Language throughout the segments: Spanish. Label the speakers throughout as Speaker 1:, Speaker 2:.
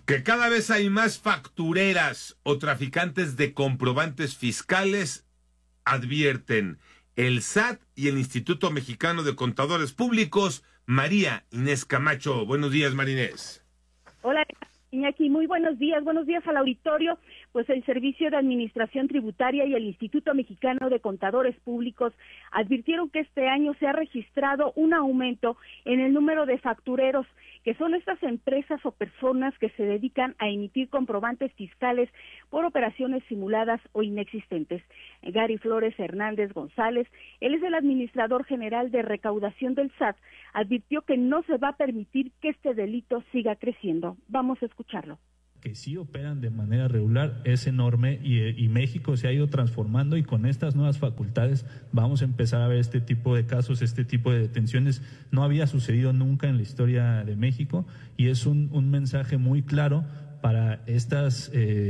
Speaker 1: Que cada vez hay más factureras o traficantes de comprobantes fiscales, advierten el SAT y el Instituto Mexicano de Contadores Públicos. María Inés Camacho. Buenos días, María Inés.
Speaker 2: Hola, Iñaki, muy buenos días al auditorio. Pues el Servicio de Administración Tributaria y el Instituto Mexicano de Contadores Públicos advirtieron que este año se ha registrado un aumento en el número de factureros, que son estas empresas o personas que se dedican a emitir comprobantes fiscales por operaciones simuladas o inexistentes. Gary Flores Hernández González, él es el administrador general de recaudación del SAT, advirtió que no se va a permitir que este delito siga creciendo. Vamos a escucharlo.
Speaker 3: Que sí operan de manera regular es enorme y México se ha ido transformando, y con estas nuevas facultades vamos a empezar a ver este tipo de casos, este tipo de detenciones. No había sucedido nunca en la historia de México, y es un mensaje muy claro para estas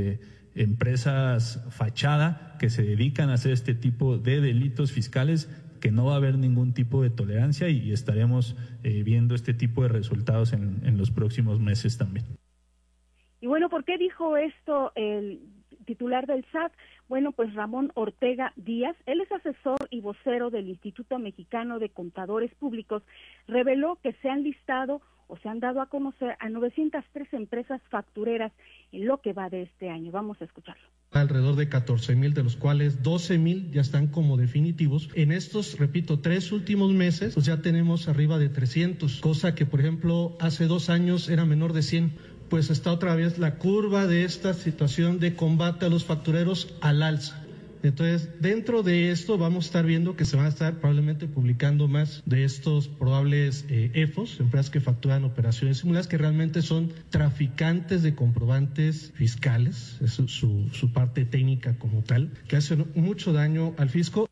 Speaker 3: empresas fachada que se dedican a hacer este tipo de delitos fiscales, que no va a haber ningún tipo de tolerancia, y estaremos viendo este tipo de resultados en los próximos meses también.
Speaker 2: Y bueno, ¿por qué dijo esto el titular del SAT? Bueno, pues Ramón Ortega Díaz, él es asesor y vocero del Instituto Mexicano de Contadores Públicos, reveló que se han listado o se han dado a conocer a 903 empresas factureras en lo que va de este año. Vamos a escucharlo.
Speaker 4: Alrededor de 14,000, de los cuales 12,000 ya están como definitivos. En estos, repito, 3 últimos meses, pues ya tenemos arriba de 300, cosa que, por ejemplo, hace 2 años era menor de 100. Pues está otra vez la curva de esta situación de combate a los factureros al alza. Entonces, dentro de esto vamos a estar viendo que se van a estar probablemente publicando más de estos probables EFOS, empresas que facturan operaciones simuladas, que realmente son traficantes de comprobantes fiscales, es su parte técnica como tal, que hacen mucho daño al fisco.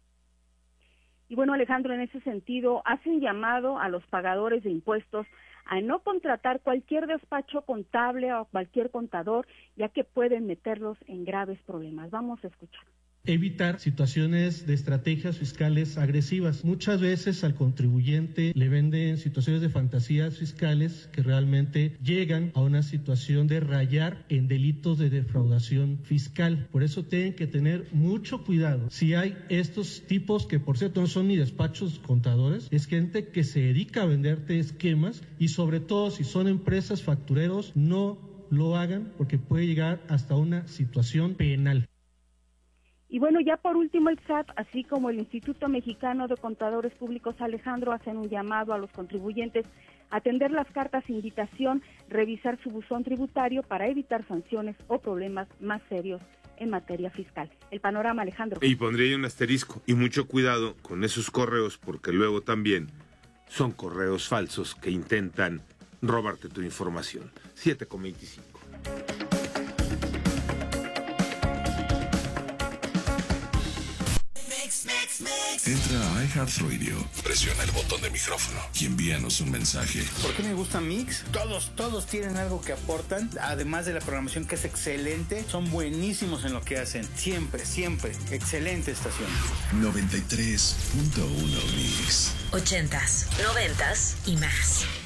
Speaker 2: Y bueno, Alejandro, en ese sentido, hace un llamado a los pagadores de impuestos a no contratar cualquier despacho contable o cualquier contador, ya que pueden meterlos en graves problemas. Vamos a escuchar.
Speaker 4: Evitar situaciones de estrategias fiscales agresivas. Muchas veces al contribuyente le venden situaciones de fantasías fiscales que realmente llegan a una situación de rayar en delitos de defraudación fiscal. Por eso tienen que tener mucho cuidado. Si hay estos tipos, que por cierto no son ni despachos contadores, es gente que se dedica a venderte esquemas, y sobre todo si son empresas factureros, no lo hagan porque puede llegar hasta una situación penal.
Speaker 2: Y bueno, ya por último, el SAT, así como el Instituto Mexicano de Contadores Públicos, Alejandro, hacen un llamado a los contribuyentes a atender las cartas de invitación, revisar su buzón tributario para evitar sanciones o problemas más serios en materia fiscal. El panorama, Alejandro.
Speaker 1: Y pondría un asterisco, y mucho cuidado con esos correos, porque luego también son correos falsos que intentan robarte tu información. 7:25.
Speaker 5: Entra a iHeartRadio, presiona el botón de micrófono y envíanos un mensaje.
Speaker 6: ¿Por qué me gusta Mix? Todos tienen algo que aportan, además de la programación que es excelente, son buenísimos en lo que hacen, siempre, excelente estación.
Speaker 5: 93.1 Mix.
Speaker 7: 80s, 90s y más.